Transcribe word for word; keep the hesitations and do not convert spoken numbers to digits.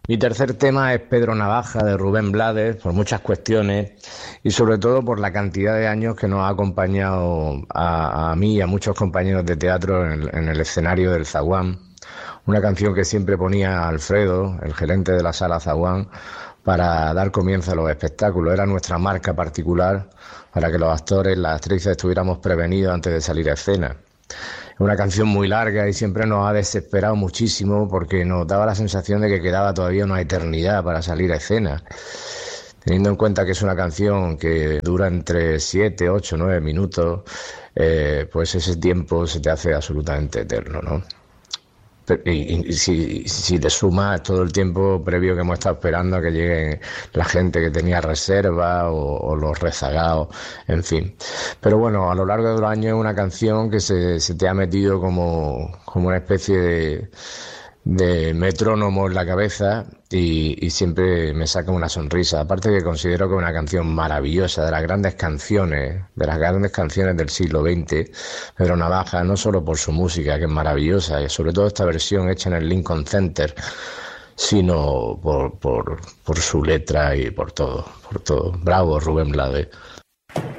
Mi tercer tema es Pedro Navaja de Rubén Blades, por muchas cuestiones y sobre todo por la cantidad de años que nos ha acompañado a, a mí y a muchos compañeros de teatro en el, en el escenario del Zaguán. Una canción que siempre ponía Alfredo, el gerente de la sala Zaguán, para dar comienzo a los espectáculos. Era nuestra marca particular para que los actores, las actrices estuviéramos prevenidos antes de salir a escena. Es una canción muy larga y siempre nos ha desesperado muchísimo porque nos daba la sensación de que quedaba todavía una eternidad para salir a escena. Teniendo en cuenta que es una canción que dura entre siete, ocho, nueve minutos, eh, pues ese tiempo se te hace absolutamente eterno, ¿no? Y, y si, si le sumas todo el tiempo previo que hemos estado esperando a que llegue la gente que tenía reserva o, o los rezagados, en fin. Pero bueno, a lo largo de los años es una canción que se, se te ha metido como, como una especie de, de metrónomo en la cabeza y, y siempre me saca una sonrisa. Aparte que considero que es una canción maravillosa, de las grandes canciones, de las grandes canciones del siglo veinte, Pedro Navaja, no solo por su música, que es maravillosa, y sobre todo esta versión hecha en el Lincoln Center, sino por, por, por su letra y por todo, por todo. Bravo, Rubén Blades.